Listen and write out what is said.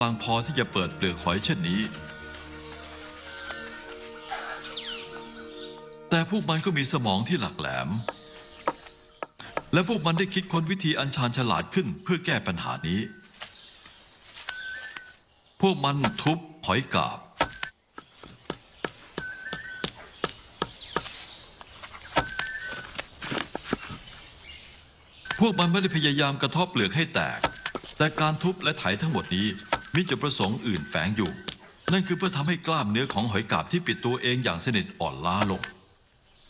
บางพอที่จะเปิดเปลือกหอยเช่นนี้แต่พวกมันก็มีสมองที่หลักแหลมและพวกมันได้คิดค้นวิธีอันชาญฉลาดขึ้นเพื่อแก้ปัญหานี้พวกมันทุบหอยกาบพวกมันไม่ได้พยายามกระทบเปลือกให้แตกแต่การทุบและไถทั้งหมดนี้มีจุดประสงค์อื่นแฝงอยู่นั่นคือเพื่อทำให้กล้ามเนื้อของหอยกาบที่ปิดตัวเองอย่างสนิทอ่อนล้าลง